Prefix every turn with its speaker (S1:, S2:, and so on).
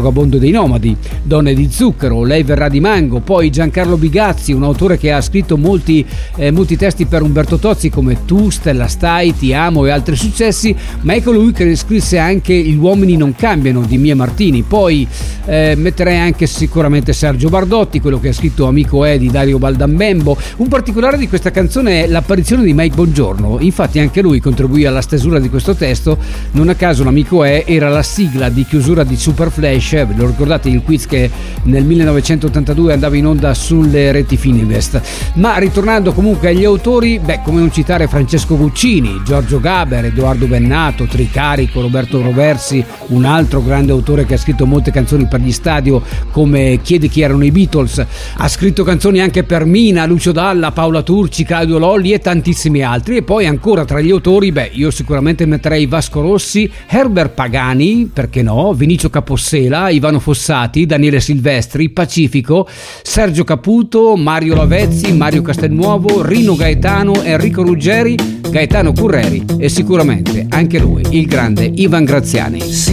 S1: Vagabondo dei Nomadi, Donne di zucchero, Lei verrà di Mango, poi Giancarlo Bigazzi, un autore che ha scritto molti testi per Umberto Tozzi come Tu, Stella Stai, Ti amo e altri successi, ma è colui che scrisse anche Gli uomini non cambiano di Mia Martini. Poi metterei anche sicuramente Sergio Bardotti, quello che ha scritto Amico è di Dario Baldambembo. Un particolare di questa canzone è l'apparizione di Mike Bongiorno, infatti anche lui contribuì alla stesura di questo testo. Non a caso l'Amico è era la sigla di chiusura di Super Flash, ve lo ricordate il quiz che nel 1982 andava in onda sulle reti Fininvest. Ma ritornando comunque agli autori, come non citare Francesco Guccini, Giorgio Gaber, Edoardo Bennato, Tricarico, Roberto Roversi, un altro grande autore che ha scritto molte canzoni per gli stadio come Chiedi chi erano i Beatles, ha scritto canzoni anche per Mina, Lucio Dalla, Paola Turci, Claudio Lolli e tantissimi altri. E poi ancora tra gli autori, io sicuramente metterei Vasco Rossi, Herbert Pagani, perché no, Vinicio Capossela, Ivano Fossati, Daniele Silvestri, Pacifico, Sergio Caputo, Mario Lavezzi, Mario Castelnuovo, Rino Gaetano, Enrico Ruggeri, Gaetano Curreri e sicuramente anche lui, il grande Ivan Graziani.